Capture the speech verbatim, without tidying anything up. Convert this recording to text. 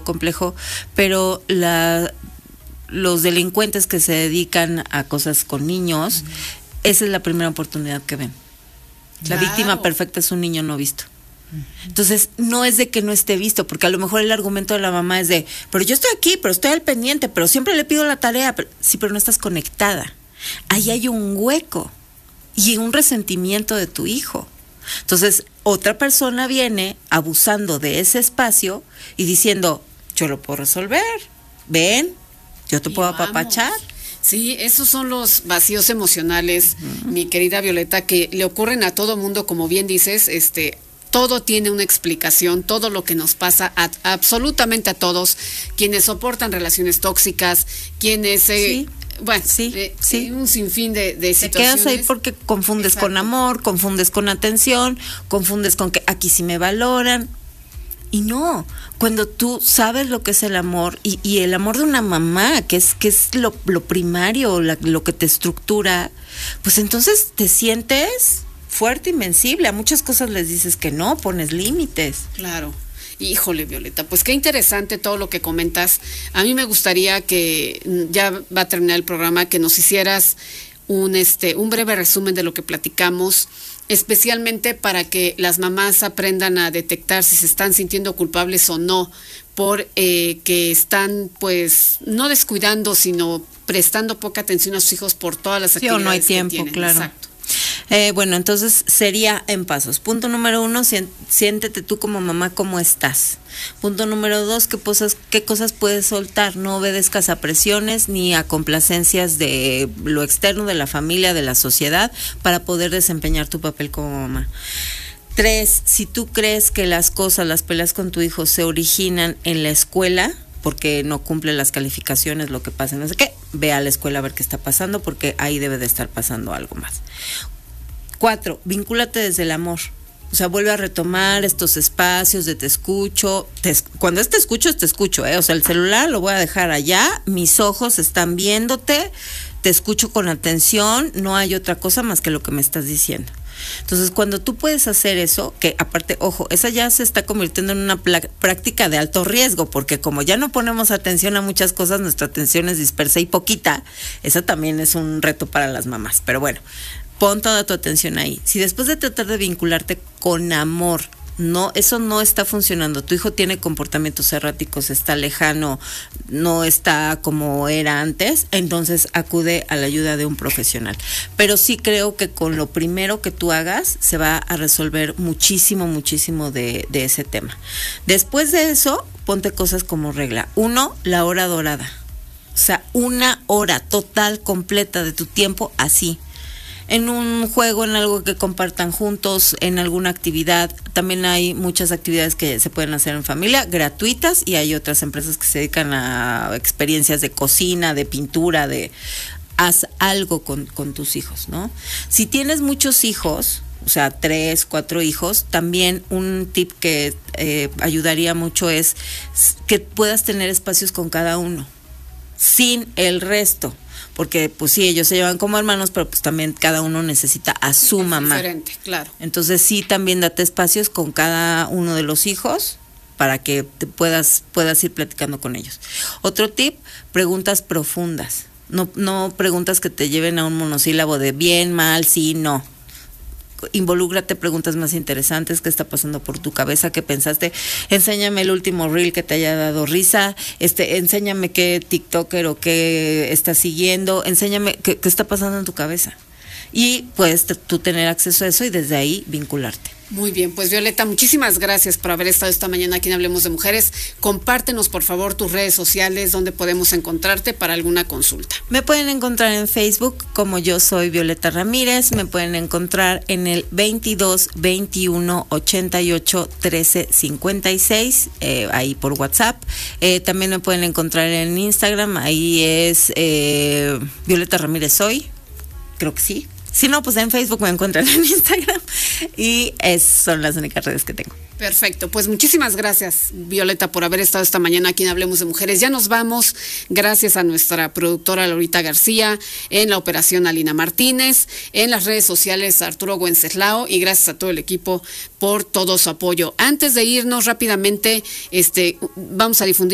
complejo, pero la, los delincuentes que se dedican a cosas con niños, uh-huh. esa es la primera oportunidad que ven. La claro. víctima perfecta es un niño no visto. Entonces, no es de que no esté visto, porque a lo mejor el argumento de la mamá es de, pero yo estoy aquí, pero estoy al pendiente, pero siempre le pido la tarea, pero, sí, pero no estás conectada. Ahí hay un hueco y un resentimiento de tu hijo. Entonces, otra persona viene abusando de ese espacio y diciendo, yo lo puedo resolver, ven, yo te y puedo vamos. apapachar. Sí, esos son los vacíos emocionales, uh-huh. mi querida Violeta, que le ocurren a todo mundo, como bien dices, este... todo tiene una explicación, todo lo que nos pasa a, a absolutamente a todos, quienes soportan relaciones tóxicas, quienes, eh, sí, bueno, sí, eh, sí. un sinfín de, de Te situaciones. quedas ahí porque confundes Exacto. con amor, confundes con atención, confundes con que aquí sí me valoran. Y no, cuando tú sabes lo que es el amor y, y el amor de una mamá, que es que es lo, lo primario, la, lo que te estructura, pues entonces te sientes fuerte, invencible. A muchas cosas les dices que no, pones límites. Claro. Híjole, Violeta, pues qué interesante todo lo que comentas. A mí me gustaría que, ya va a terminar el programa, que nos hicieras un, este, un breve resumen de lo que platicamos, especialmente para que las mamás aprendan a detectar si se están sintiendo culpables o no, por eh, que están, pues, no descuidando, sino prestando poca atención a sus hijos por todas las sí, actividades o no hay tiempo, que tienen. Claro. Exacto. Eh, bueno, entonces sería en pasos. Punto número uno, siéntete tú como mamá cómo estás. Punto número dos, ¿qué cosas, qué cosas puedes soltar? No obedezcas a presiones ni a complacencias de lo externo, de la familia, de la sociedad, para poder desempeñar tu papel como mamá. Tres, si tú crees que las cosas, las peleas con tu hijo se originan en la escuela, porque no cumple las calificaciones, lo que pasa, no sé qué, ve a la escuela a ver qué está pasando, porque ahí debe de estar pasando algo más. Cuatro, vincúlate desde el amor. O sea, vuelve a retomar estos espacios de te escucho. Te, cuando es te escucho, es te escucho, ¿eh? O sea, el celular lo voy a dejar allá, mis ojos están viéndote, te escucho con atención, no hay otra cosa más que lo que me estás diciendo. Entonces, cuando tú puedes hacer eso, que aparte, ojo, esa ya se está convirtiendo en una pla- práctica de alto riesgo, porque como ya no ponemos atención a muchas cosas, nuestra atención es dispersa y poquita, esa también es un reto para las mamás. Pero bueno, pon toda tu atención ahí. Si después de tratar de vincularte con amor, no, eso no está funcionando, tu hijo tiene comportamientos erráticos, está lejano, no está como era antes, entonces acude a la ayuda de un profesional. Pero sí creo que con lo primero que tú hagas se va a resolver muchísimo, muchísimo de, de ese tema. Después de eso, ponte cosas como regla. Uno, la hora dorada. O sea, una hora total, completa de tu tiempo así. En un juego, en algo que compartan juntos, en alguna actividad. También hay muchas actividades que se pueden hacer en familia, gratuitas, y hay otras empresas que se dedican a experiencias de cocina, de pintura, de haz algo con, con tus hijos, ¿no? Si tienes muchos hijos, o sea, tres, cuatro hijos, también un tip que eh, ayudaría mucho es que puedas tener espacios con cada uno, sin el resto. Porque pues sí, ellos se llevan como hermanos, pero pues también cada uno necesita a su es mamá. Diferente, claro. Entonces sí, también date espacios con cada uno de los hijos para que te puedas, puedas ir platicando con ellos. Otro tip, preguntas profundas. No, no preguntas que te lleven a un monosílabo de bien, mal, sí, no. Involúcrate, preguntas más interesantes, qué está pasando por tu cabeza, qué pensaste, enséñame el último reel que te haya dado risa, este, enséñame qué TikToker o qué estás siguiendo, enséñame qué, qué está pasando en tu cabeza. Y puedes t- tú tener acceso a eso y desde ahí vincularte. Muy bien, pues Violeta, muchísimas gracias por haber estado esta mañana aquí en Hablemos de Mujeres. Compártenos por favor tus redes sociales, donde podemos encontrarte para alguna consulta. Me pueden encontrar en Facebook como Yo Soy Violeta Ramírez, me pueden encontrar en el veintidós veintiuno ochenta y ocho trece cincuenta y seis, eh, ahí por WhatsApp. Eh, también me pueden encontrar en Instagram, ahí es eh, Violeta Ramírez Soy, creo que sí. Si no, pues en Facebook me encuentran en Instagram y es, son las únicas redes que tengo. Perfecto, pues muchísimas gracias, Violeta, por haber estado esta mañana aquí en Hablemos de Mujeres. Ya nos vamos, gracias a nuestra productora Lorita García, en la operación Alina Martínez, en las redes sociales Arturo Wenceslao, y gracias a todo el equipo por todo su apoyo. Antes de irnos rápidamente, este, vamos a difundir